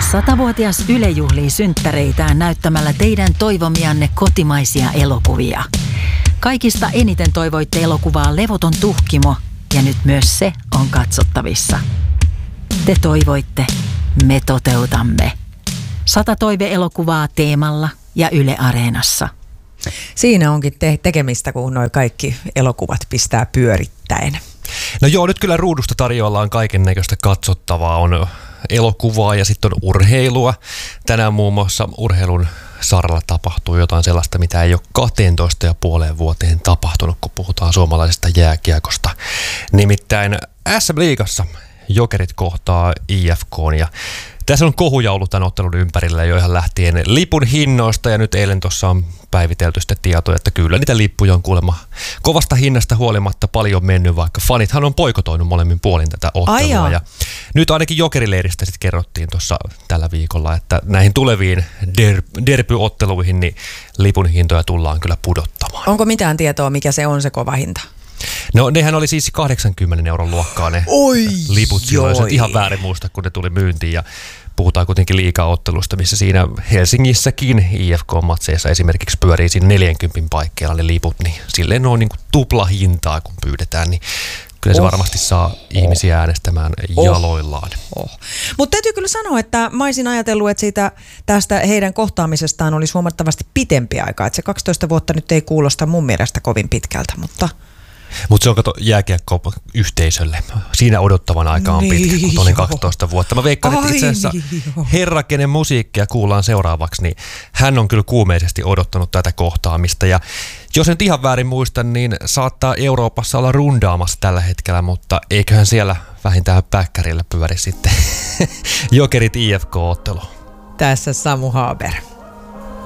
100-vuotias Yle juhlii synttäreitään näyttämällä teidän toivomianne kotimaisia elokuvia. Kaikista eniten toivoitte elokuvaa Levoton tuhkimo, ja nyt myös se on katsottavissa. Te toivoitte, me toteutamme. 100 toive-elokuvaa Teemalla ja Yle Areenassa. Siinä onkin tekemistä, kun noi kaikki elokuvat pistää pyörittäen. No joo, nyt kyllä ruudusta tarjoillaan kaiken näköistä katsottavaa. On elokuvaa ja sitten on urheilua. Tänään muun muassa urheilun saralla tapahtuu jotain sellaista, mitä ei ole 12,5 vuoteen tapahtunut, kun puhutaan suomalaisesta jääkiekosta. Nimittäin SM-liigassa Jokerit kohtaa IFK:n ja tässä on kohujaulut tämän ottelun ympärillä jo ihan lähtien lipun hinnoista ja nyt eilen tuossa on päivitelty sitä tietoa, että kyllä niitä lippuja on kuulemma kovasta hinnasta huolimatta paljon mennyt, vaikka fanithan on poikotoinut molemmin puolin tätä ottelua. Ja nyt ainakin Jokerileiristä sitten kerrottiin tuossa tällä viikolla, että näihin tuleviin derbyotteluihin niin lipun hintoja tullaan kyllä pudottamaan. Onko mitään tietoa, mikä se on se kova hinta? No nehän oli siis 80 euron luokkaa ne liput silloin, jos et ihan väärin muista, kun ne tuli myyntiin ja puhutaan kuitenkin liigaottelusta, missä siinä Helsingissäkin IFK-matseissa esimerkiksi pyörii siinä 40 paikkeilla ne liput, niin silleen ne on niin kuin tupla hintaa, kun pyydetään, niin kyllä se varmasti saa ihmisiä äänestämään jaloillaan. Mutta täytyy kyllä sanoa, että mä olisin ajatellut, että tästä heidän kohtaamisestaan olisi huomattavasti pitempi aika, että se 12 vuotta nyt ei kuulosta mun mielestä kovin pitkältä, mutta se on kato jääkiekko-yhteisölle. Siinä odottavan aika on pitkä, kun toinen 12 vuotta. Mä veikkaan, että itse asiassa herra, kenen musiikkia kuullaan seuraavaksi, niin hän on kyllä kuumeisesti odottanut tätä kohtaamista. Ja jos nyt ihan väärin muistan, niin saattaa Euroopassa olla rundaamassa tällä hetkellä, mutta eiköhän siellä vähintään päkkärillä pyöri sitten Jokerit IFK-ottelu. Tässä Samu Haber.